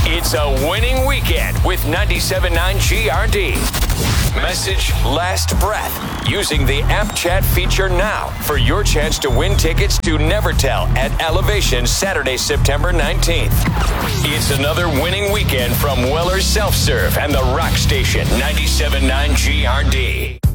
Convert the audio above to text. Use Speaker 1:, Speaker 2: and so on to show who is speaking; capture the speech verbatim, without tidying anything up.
Speaker 1: It's a winning weekend with ninety-seven point nine G R D. Message last breath using the app chat feature now for your chance to win tickets to Never Tell at Elevation Saturday, September nineteenth. It's another winning weekend from Weller's Self-Serve and the Rock Station ninety-seven point nine G R D.